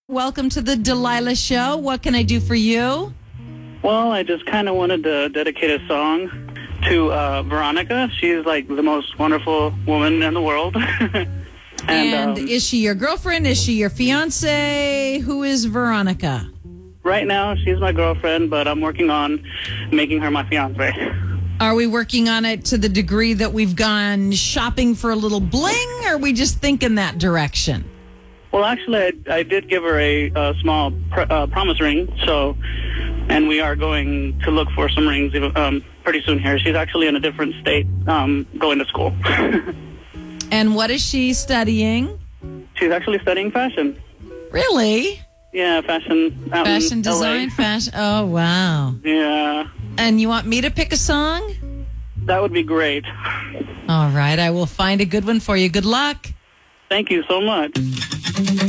Welcome to the Delilah Show. What can I do for you? Well, I just kind of wanted to dedicate a song to Veronica. She's like the most wonderful woman in the world. And is she your girlfriend? Is she your fiance? Who is Veronica? Right now, she's my girlfriend, but I'm working on making her my fiance. Are we working on it to the degree that we've gone shopping for a little bling, or are we just thinking that direction? Well, actually, I did give her a small promise ring, and we are going to look for some rings pretty soon here. She's actually in a different state going to school. And what is she studying? She's actually studying fashion. Really? Yeah, fashion. Fashion design, fashion. Oh, wow. Yeah. And you want me to pick a song? That would be great. All right, I will find a good one for you. Good luck. Thank you so much.